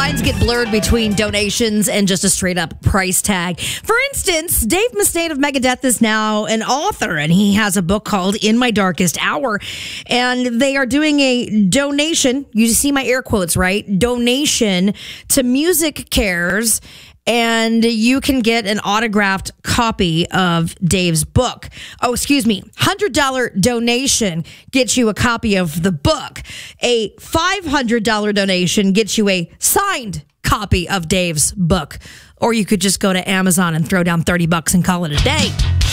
lines get blurred between donations and just a straight up price tag. For instance, Dave Mustaine of Megadeth is now an author, and he has a book called In My Darkest Hour. And they are doing a donation. You see my air quotes, right? Donation to Music Cares. And you can get an autographed copy of Dave's book. Oh, excuse me. $100 donation gets you a copy of the book. A $500 donation gets you a signed copy of Dave's book. Or you could just go to Amazon and throw down $30 and call it a day.